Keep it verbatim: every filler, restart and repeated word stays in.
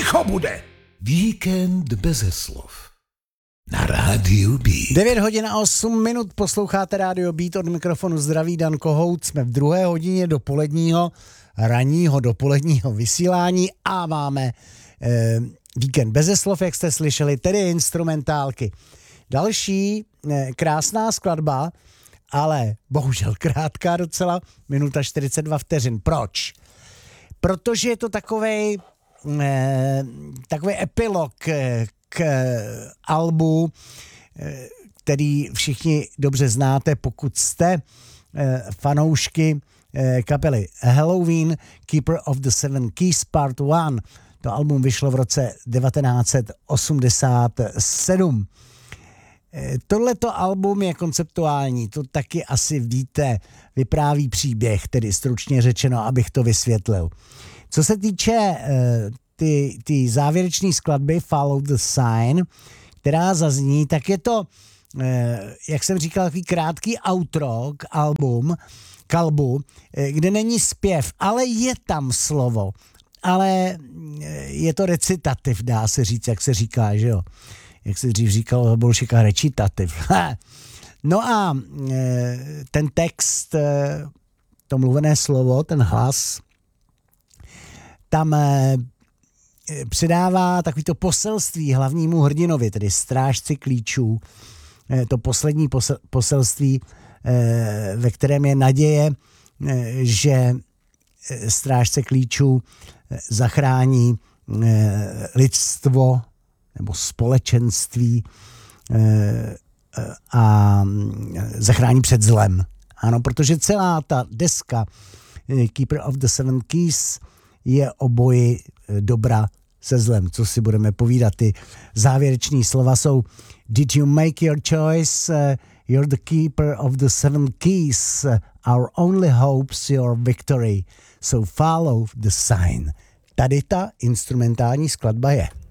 ticho bude. Víkend beze slov. Na rádiu Beat. devět hodin a osm minut posloucháte rádio Beat, od mikrofonu zdraví Dan Kohout. Jsme v druhé hodině dopoledního, ranního dopoledního vysílání a máme eh, víkend beze slov, jak jste slyšeli, tedy instrumentálky. Další eh, krásná skladba, ale bohužel krátká docela, minuta čtyřicet dva vteřin. Proč? Protože je to takovej, eh, takový epilog eh, k albu, eh, který všichni dobře znáte, pokud jste eh, fanoušky eh, kapely Helloween, Keeper of the Seven Keys Part one. To album vyšlo v roce devatenáct set osmdesát sedm. Tohleto album je konceptuální, to taky asi víte, vypráví příběh, tedy stručně řečeno, abych to vysvětlil. Co se týče ty, ty závěrečné skladby Follow the Sign, která zazní, tak je to, jak jsem říkal, takový krátký outro k album, k albu, kde není zpěv, ale je tam slovo, ale je to recitativ, dá se říct, jak se říká, že jo. Jak se dřív říkalo, bolšika recitativ. No a ten text, to mluvené slovo, ten hlas, tam předává takovýto poselství hlavnímu hrdinovi, tedy strážci klíčů, to poslední poselství, ve kterém je naděje, že strážce klíčů zachrání lidstvo nebo společenství a zachrání před zlem. Ano, protože celá ta deska Keeper of the Seven Keys je o boji dobra se zlem. Co si budeme povídat, ty závěreční slova jsou: Did you make your choice? You're the keeper of the seven keys. Our only hope's your victory. So follow the sign. Tady ta instrumentální skladba je.